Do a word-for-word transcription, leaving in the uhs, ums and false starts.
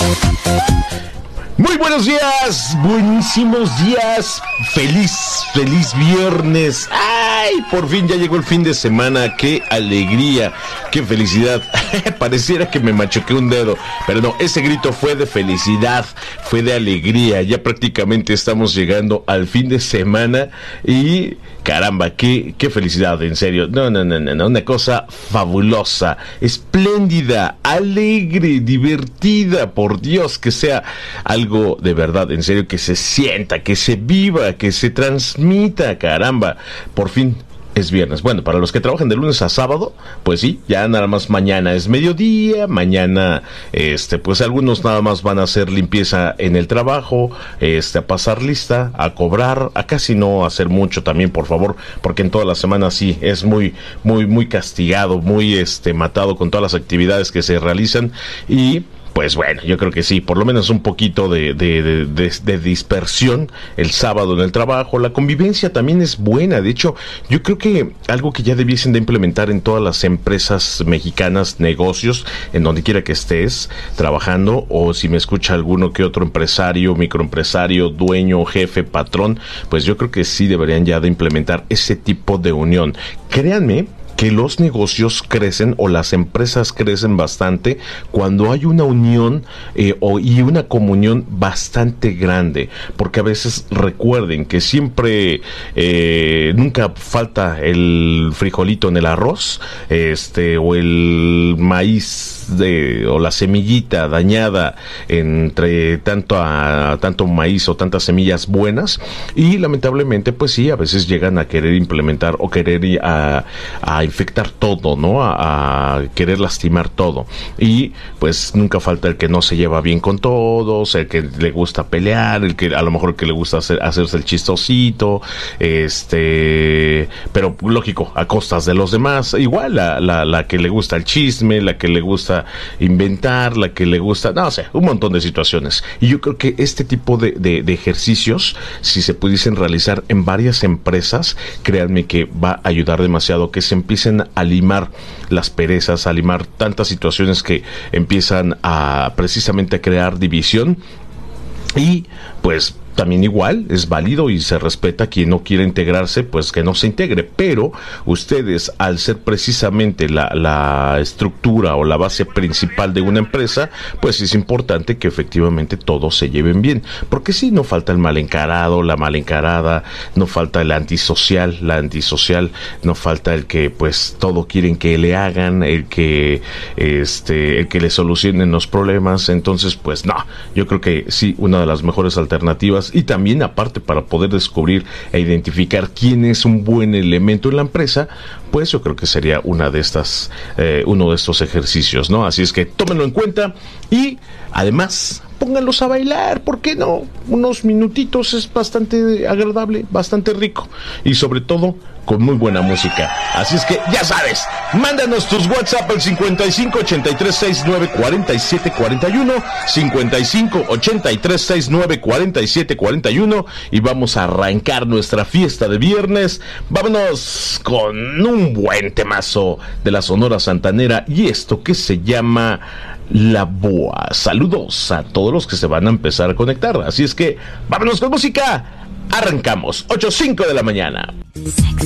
Muy buenos días, buenísimos días, feliz, feliz viernes. Ay, por fin ya llegó el fin de semana, qué alegría, qué felicidad. Pareciera que me machuqué un dedo, pero no, ese grito fue de felicidad, fue de alegría. Ya prácticamente estamos llegando al fin de semana y caramba, qué, qué felicidad, en serio. No, no, no, no, no, una cosa fabulosa, espléndida, alegre, divertida, por Dios, que sea algo de verdad, en serio, que se sienta, que se viva, que se transmita, caramba, por fin es viernes. Bueno, para los que trabajan de lunes a sábado, pues sí, ya nada más mañana es mediodía, mañana, este, pues algunos nada más van a hacer limpieza en el trabajo, este, a pasar lista, a cobrar, a casi no hacer mucho también, por favor, porque en toda la semana sí, es muy, muy, muy castigado, muy, este, matado con todas las actividades que se realizan y pues bueno, yo creo que sí, por lo menos un poquito de, de, de, de, de dispersión el sábado en el trabajo. La convivencia también es buena. De hecho, yo creo que algo que ya debiesen de implementar en todas las empresas mexicanas, negocios, en donde quiera que estés trabajando, o si me escucha alguno que otro empresario, microempresario, dueño, jefe, patrón, pues yo creo que sí deberían ya de implementar ese tipo de unión. Créanme que los negocios crecen o las empresas crecen bastante cuando hay una unión eh, o, y una comunión bastante grande, porque a veces recuerden que siempre eh, nunca falta el frijolito en el arroz, este o el maíz de, o la semillita dañada entre tanto a tanto maíz o tantas semillas buenas, y lamentablemente pues sí, a veces llegan a querer implementar o querer a, a infectar todo, ¿no? A, a querer lastimar todo. Y pues nunca falta el que no se lleva bien con todos, el que le gusta pelear, el que a lo mejor el que le gusta hacer, hacerse el chistosito, este, pero lógico, a costas de los demás. Igual la, la, la que le gusta el chisme, la que le gusta inventar, la que le gusta, no sé, un montón de situaciones. Y yo creo que este tipo de, de, de ejercicios, si se pudiesen realizar en varias empresas, créanme que va a ayudar demasiado, que se empiecen a limar las perezas, a limar tantas situaciones que empiezan a precisamente a crear división. Y pues también igual es válido y se respeta quien no quiere integrarse, pues que no se integre, pero ustedes, al ser precisamente la, la estructura o la base principal de una empresa, pues es importante que efectivamente todos se lleven bien, porque si no falta el mal encarado, la mal encarada, no falta el antisocial, la antisocial, no falta el que pues todo quieren que le hagan, el que este, el que le solucionen los problemas. Entonces pues no, yo creo que sí, una de las mejores alternativas. Y también aparte, para poder descubrir e identificar quién es un buen elemento en la empresa, pues yo creo que sería una de estas eh, uno de estos ejercicios, ¿no? Así es que tómenlo en cuenta y además pónganlos a bailar, ¿por qué no? Unos minutitos, es bastante agradable, bastante rico y sobre todo con muy buena música. Así es que ya sabes, mándanos tus WhatsApp al cincuenta y cinco ochenta y tres sesenta y nueve cuarenta y siete cuarenta y uno, cincuenta y cinco ochenta y tres sesenta y nueve cuarenta y siete cuarenta y uno, y vamos a arrancar nuestra fiesta de viernes. Vámonos con un buen temazo de la Sonora Santanera y esto que se llama La Boa. Saludos a todos los que se van a empezar a conectar. Así es que vámonos con música. Arrancamos, ocho cinco de la mañana.